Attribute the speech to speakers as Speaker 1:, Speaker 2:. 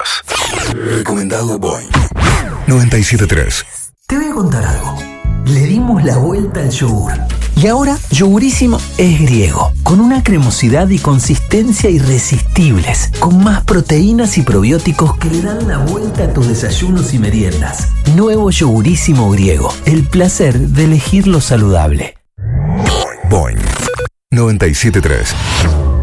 Speaker 1: Recomendado Boing 97.3.
Speaker 2: Te voy a contar algo. Le dimos la vuelta al yogur. Y ahora Yogurísimo es griego, con una cremosidad y consistencia irresistibles, con más proteínas y probióticos que le dan la vuelta a tus desayunos y meriendas. Nuevo Yogurísimo griego, el placer de elegir lo saludable.
Speaker 1: Boing 97.3.